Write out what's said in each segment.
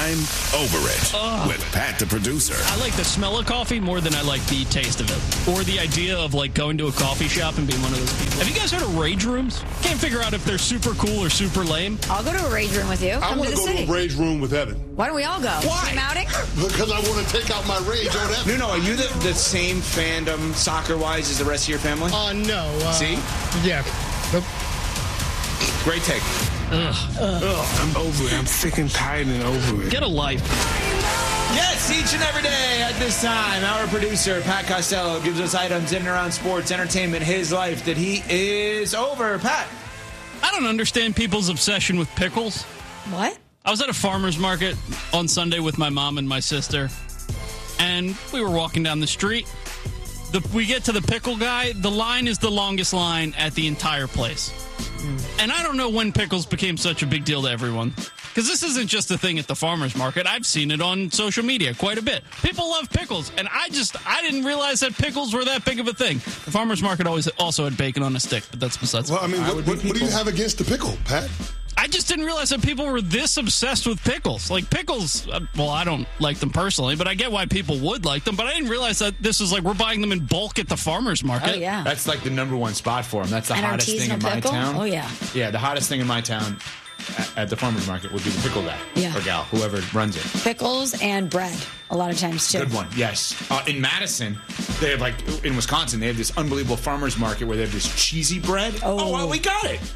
I'm Over It with Pat the producer. I like the smell of coffee more than I like the taste of it. Or the idea of like going to a coffee shop and being one of those people. Have you guys heard of rage rooms? Can't figure out if they're super cool or super lame. I'll go to a rage room with you. I want to go to a rage room with Evan. Why don't we all go? Why? Team outing? Because I want to take out my rage on Evan. No, are you the same fandom soccer-wise as the rest of your family? No. See? Yeah. Nope. Great take. I'm over it. I'm sick and tired and over it. Get a life. Yes, each and every day at this time, our producer, Pat Costello, gives us items in and around sports, entertainment, his life that he is over. Pat. I don't understand people's obsession with pickles. What? I was at a farmer's market on Sunday with my mom and my sister, and we were walking down the street. We get to the pickle guy. The line is the longest line at the entire place. And I don't know when pickles became such a big deal to everyone. Because this isn't just a thing at the farmer's market. I've seen it on social media quite a bit. People love pickles, and I didn't realize that pickles were that big of a thing. The farmer's market also had bacon on a stick, but that's besides. Well, I mean, what do you have against the pickle, Pat? I just didn't realize that people were this obsessed with pickles. Like, pickles, well, I don't like them personally, but I get why people would like them. But I didn't realize that this is like we're buying them in bulk at the farmer's market. Oh, yeah. That's like the number one spot for them. That's the hottest thing in my town. Oh, yeah. Yeah, the hottest thing in my town at the farmer's market would be the pickle guy or gal, whoever runs it. Pickles and bread a lot of times, too. Good one, yes. In Madison, they have in Wisconsin, they have this unbelievable farmer's market where they have this cheesy bread. Oh well, we got it.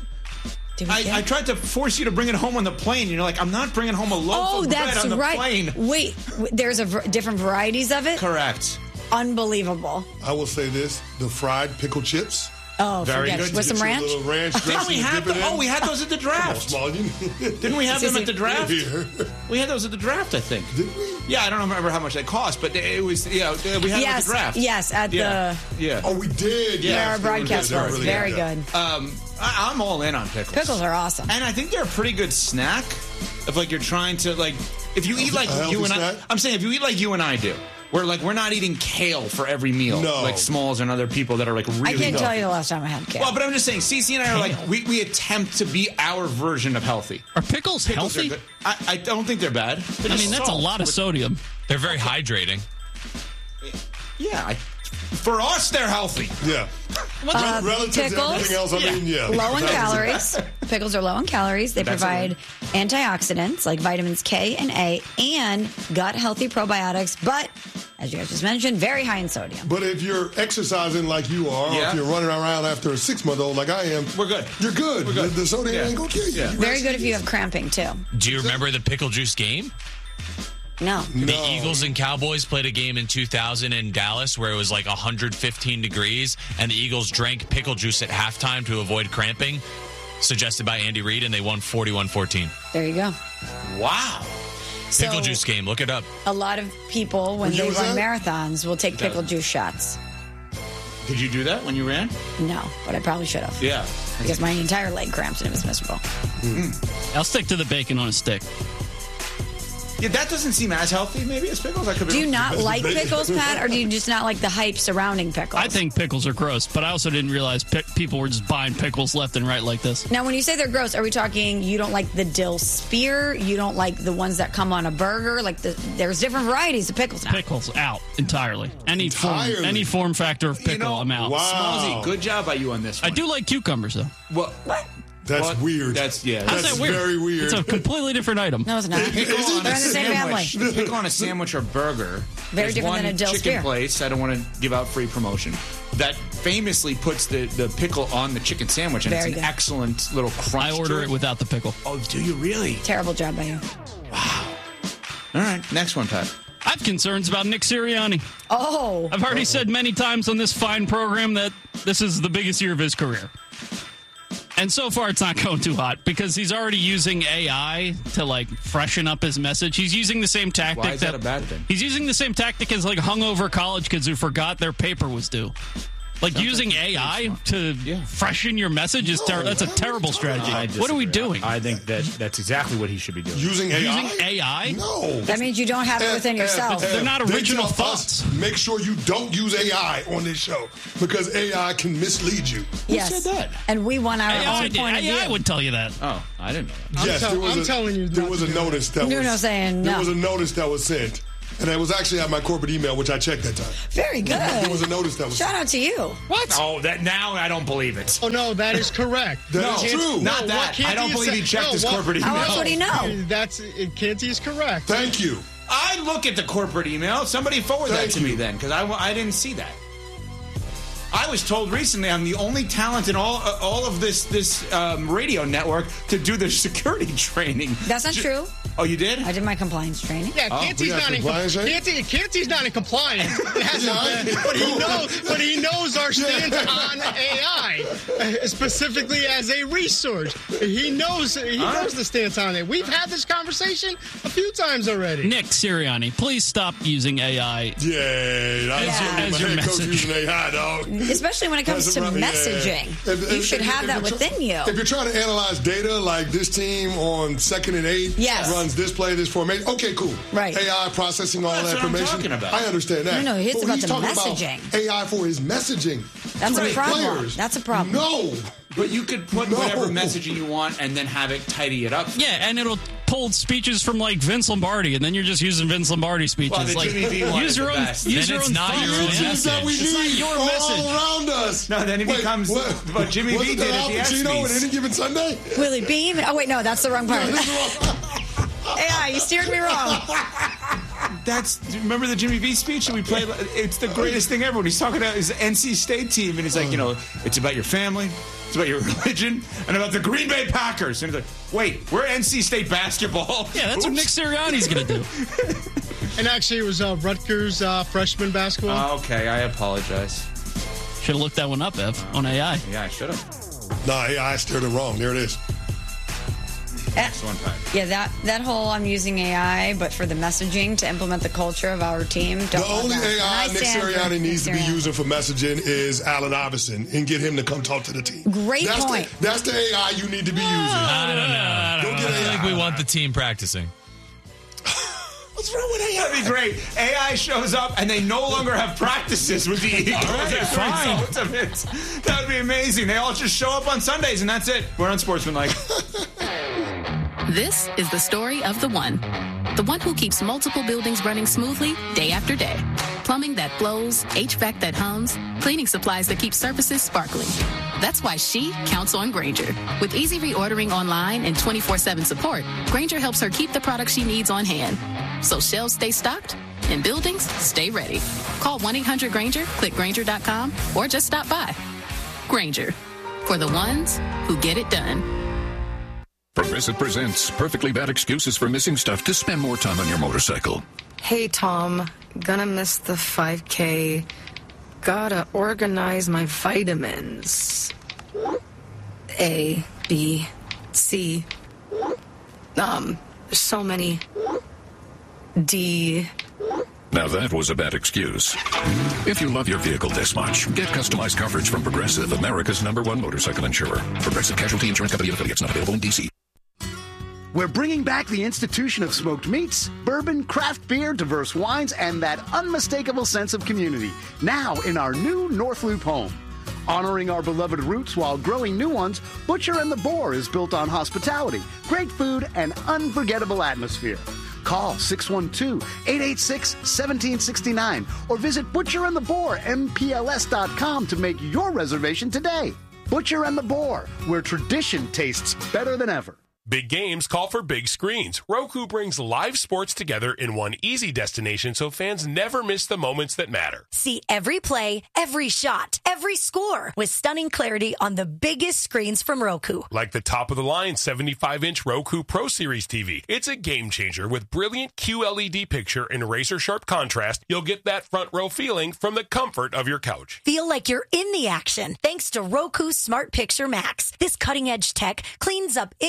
I tried to force you to bring it home on the plane. And you're like, I'm not bringing home a loaf of bread on the plane. Wait, there's different varieties of it? Correct. Unbelievable. I will say this. The fried pickle chips. Oh, very forget good. it. With some ranch? Didn't we have them? Oh, we had those at the draft. Didn't we have them at the draft? We had those at the draft, I think. Did we? Yeah, I don't remember how much they cost, but it was, we had them at the draft. Yes, at the... Yeah. Oh, we did. Yeah, our broadcast was very good. I'm all in on pickles. Pickles are awesome. And I think they're a pretty good snack if, you're trying to, if you eat like you and I... I'm saying if you eat like you and I do. We're not eating kale for every meal, like Smalls and other people that are really. I can't tell you the last time I had kale. Well, but I'm just saying, Cece and I are we attempt to be our version of healthy. Are pickles healthy? I don't think they're bad. That's a lot of sodium. They're very hydrating. Yeah, for us, they're healthy. Yeah. Relative pickles, to everything else, low in calories. Pickles are low in calories. They provide antioxidants like vitamins K and A and gut-healthy probiotics, but, as you guys just mentioned, very high in sodium. But if you're exercising like you are, or if you're running around after a 6-month-old like I am, we're good. You're good. We're good. The sodium ain't going to kill you. Yeah. Very good if you have cramping, too. Do you remember the pickle juice game? No. The Eagles and Cowboys played a game in 2000 in Dallas where it was 115 degrees, and the Eagles drank pickle juice at halftime to avoid cramping, suggested by Andy Reid, and they won 41-14. There you go. Wow. Pickle juice game. Look it up. A lot of people, when they run marathons, will take pickle juice shots. Did you do that when you ran? No, but I probably should have. Yeah. Because my entire leg cramps and it was miserable. I'll stick to the bacon on a stick. Yeah, that doesn't seem as healthy, maybe, as pickles. Do you not like pickles, Pat, or do you just not like the hype surrounding pickles? I think pickles are gross, but I also didn't realize people were just buying pickles left and right like this. Now, when you say they're gross, are we talking you don't like the dill spear? You don't like the ones that come on a burger? There's different varieties of pickles now. Pickles out entirely. Any form factor of pickle, I'm out. Wow. Smallsy, good job by you on this one. I do like cucumbers, though. What? That's weird. That's How's that weird? Very weird. It's a completely different item. No, it's not. They're in the same family. Pickle on a sandwich or burger. Very different than a dill spear. Chicken place, I don't want to give out free promotion, that famously puts the pickle on the chicken sandwich, and it's an excellent little crunch. I order it without the pickle. Oh, do you really? Terrible job by you. Wow. All right, next one, Pat. I have concerns about Nick Sirianni. Oh. I've already said many times on this fine program that this is the biggest year of his career. And so far, it's not going too hot because he's already using AI to freshen up his message. He's using the same tactic. Why is that a bad thing? He's using the same tactic as hungover college kids who forgot their paper was due. Like using AI to freshen your message is that's a terrible strategy. What are we doing? I think that's exactly what he should be doing. Using AI? Using AI? No. That means you don't have it within yourself. They're not original They tell thoughts. us, make sure you don't use AI on this show because AI can mislead you. Yes. Who said that? And we want our own point of view. AI would tell you that. Oh, I didn't know that. Yes, I'm telling you there not was to a do notice that Nuno was saying there no. was a notice that was sent, and it was actually at my corporate email, which I checked that time. Very good. There was a notice that was Shout sent. out to you. What? Oh, that now I don't believe it. Oh, no, that is correct. That is true. Not No, that. what Canty I don't is believe he saying- checked his what- corporate email. How else would he know? Canty is correct. Thank you. I look at the corporate email. Somebody forward that Thank to me you. then, because I didn't see that. I was told recently I'm the only talent in all of this radio network to do the security training. That's not true. Oh, you did? I did my compliance training. Yeah, Canty's we got not in compliance, right? Canty's not in compliance. It hasn't been, but he knows our stance on AI, specifically as a resource. He knows the stance on it. We've had this conversation a few times already. Nick Sirianni, please stop using AI. Yeah, as your my head coach message. using AI, dog. Especially when it comes to messaging. You should have that within you. If you're trying to analyze data, like this team on 2nd and 8 runs this play, this formation, okay, cool. Right. AI processing all Well, that that's what I'm information. talking about. I understand that. No, it's But about he's the talking messaging. About AI for his messaging. That's a Great problem. players. That's a problem. No. But you could put No. whatever messaging you want and then have it tidy it up. Yeah, and it'll pull speeches from like Vince Lombardi, and then you're just using Vince Lombardi speeches. Well, the like, Jimmy V one use is your the own. best. Use Then your it's own not thoughts, your own man. It's that we It's not need your all message. around us. No, then it becomes what Jimmy V wasn't did that at the Al Pacino ESPYs. in Any Given Sunday? Willie Beam. Oh, wait, no, that's the wrong part. AI, you steered me wrong. Remember the Jimmy V speech that we played? It's the greatest thing ever when he's talking about his NC State team, and he's like, it's about your family, it's about your religion, and about the Green Bay Packers. And he's like, wait, we're NC State basketball. Yeah, that's what Nick Sirianni's going to do. And actually, it was Rutgers freshman basketball. Okay, I apologize. Should have looked that one up, Ev, on AI. Yeah, I should have. Nah, AI steered it wrong. There it is. One time. Yeah, that whole I'm using AI, but for the messaging to implement the culture of our team. The only AI Nick Sirianni needs to be using for messaging is Allen Iverson and get him to come talk to the team. Great point. That's the AI you need to be using. I don't know. Go get I think AI. we want the team practicing. What's wrong with AI? That'd be great. AI shows up and they no longer have practices with the Eagles. All right, As a fine. result of it. That would be amazing. They all just show up on Sundays and that's it. We're unsportsmanlike. This is the story of the one who keeps multiple buildings running smoothly day after day. Plumbing that flows, HVAC that hums, cleaning supplies that keep surfaces sparkling. That's why she counts on Grainger. With easy reordering online and 24/7 support, Grainger helps her keep the products she needs on hand. So shelves stay stocked and buildings stay ready. Call 1-800-GRAINGER, click Grainger.com, or just stop by. Grainger, for the ones who get it done. Progressive presents Perfectly Bad Excuses for Missing Stuff to spend more time on your motorcycle. Hey, Tom. Gonna miss the 5K. Gotta organize my vitamins. A, B, C. So many. D. Now that was a bad excuse. If you love your vehicle this much, get customized coverage from Progressive, America's #1 motorcycle insurer. Progressive Casualty Insurance Company and affiliates, not available in D.C. We're bringing back the institution of smoked meats, bourbon, craft beer, diverse wines, and that unmistakable sense of community. Now in our new North Loop home. Honoring our beloved roots while growing new ones, Butcher and the Boar is built on hospitality, great food, and unforgettable atmosphere. Call 612-886-1769 or visit butcherandtheboarmpls.com to make your reservation today. Butcher and the Boar, where tradition tastes better than ever. Big games call for big screens. Roku brings live sports together in one easy destination so fans never miss the moments that matter. See every play, every shot, every score with stunning clarity on the biggest screens from Roku. Like the top-of-the-line 75-inch Roku Pro Series TV. It's a game changer with brilliant QLED picture and razor-sharp contrast. You'll get that front-row feeling from the comfort of your couch. Feel like you're in the action thanks to Roku Smart Picture Max. This cutting-edge tech cleans up incoming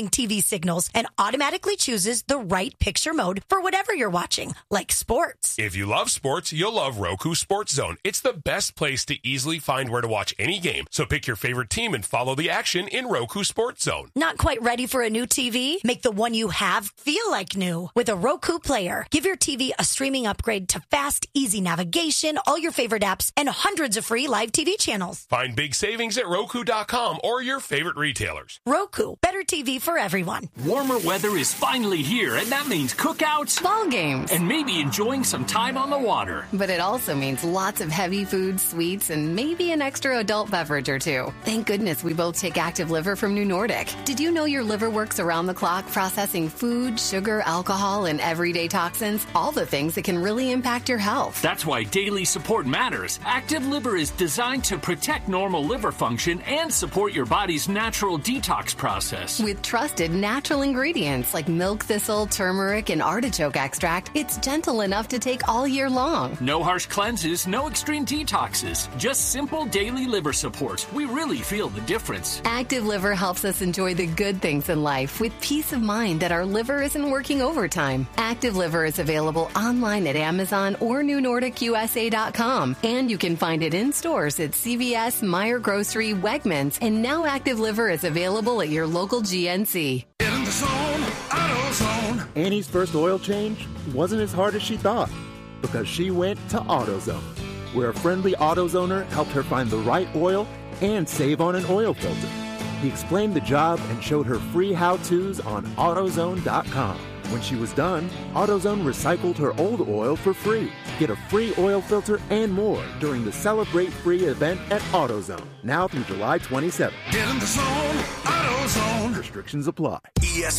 TV signals and automatically chooses the right picture mode for whatever you're watching, like sports. If you love sports, you'll love Roku Sports Zone. It's the best place to easily find where to watch any game. So pick your favorite team and follow the action in Roku Sports Zone. Not quite ready for a new TV? Make the one you have feel like new with a Roku player. Give your TV a streaming upgrade to fast, easy navigation, all your favorite apps, and hundreds of free live TV channels. Find big savings at Roku.com or your favorite retailers. Roku, better TV for everyone. Warmer weather is finally here, and that means cookouts, ball games, and maybe enjoying some time on the water. But it also means lots of heavy food, sweets, and maybe an extra adult beverage or two. Thank goodness we both take Active Liver from New Nordic. Did you know your liver works around the clock processing food, sugar, alcohol, and everyday toxins? All the things that can really impact your health. That's why daily support matters. Active Liver is designed to protect normal liver function and support your body's natural detox process. With trusted natural ingredients like milk thistle, turmeric, and artichoke extract, it's gentle enough to take all year long. No harsh cleanses, no extreme detoxes. Just simple daily liver support. We really feel the difference. Active Liver helps us enjoy the good things in life with peace of mind that our liver isn't working overtime. Active Liver is available online at Amazon or NewNordicUSA.com. And you can find it in stores at CVS, Meijer Grocery, Wegmans, and now Active Liver is available at your local GNC. Get in the zone, AutoZone. Annie's first oil change wasn't as hard as she thought because she went to AutoZone, where a friendly AutoZoner helped her find the right oil and save on an oil filter. He explained the job and showed her free how-tos on AutoZone.com. When she was done, AutoZone recycled her old oil for free. Get a free oil filter and more during the Celebrate Free event at AutoZone, now through July 27th. Get in the zone, AutoZone. Restrictions apply.